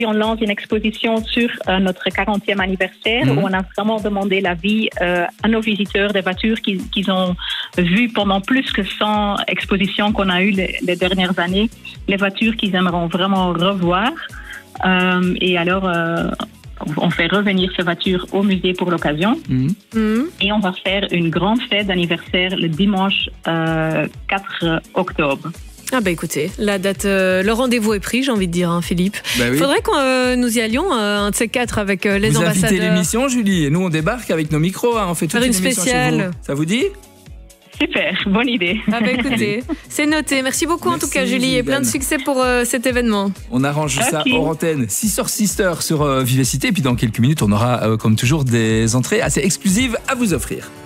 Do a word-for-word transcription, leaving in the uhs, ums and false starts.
on lance une exposition sur euh, notre quarantième anniversaire mmh. où on a vraiment demandé l'avis euh, à nos visiteurs des voitures qu'ils, qu'ils ont vues pendant plus que cent expositions qu'on a eues les, les dernières années, les voitures qu'ils aimeraient vraiment revoir. Euh, et alors, euh, on fait revenir ces voitures au musée pour l'occasion. Mmh. Mmh. Et on va faire une grande fête d'anniversaire le dimanche euh, quatre octobre. Ah bah écoutez, la date, euh, le rendez-vous est pris, j'ai envie de dire, hein, Philippe. Il bah oui. faudrait que euh, nous y allions, euh, un de ces quatre, avec euh, les vous ambassadeurs. Vous invitez l'émission, Julie, et nous on débarque avec nos micros, hein, on fait toute Faire une, une émission spéciale. Chez vous. Ça vous dit ? Super, bonne idée. Ah bah écoutez, c'est noté. Merci beaucoup Merci, en tout cas, Julie, et plein de succès pour euh, cet événement. On arrange okay. ça hors antenne. Sister Sister sur euh, Vivacité, et puis dans quelques minutes, on aura, euh, comme toujours, des entrées assez exclusives à vous offrir.